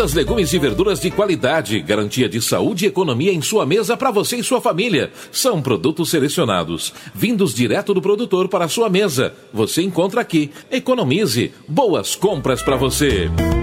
Frutas, legumes e verduras de qualidade, garantia de saúde e economia em sua mesa para você e sua família. São produtos selecionados, vindos direto do produtor para a sua mesa. Você encontra aqui. Economize. Boas compras para você.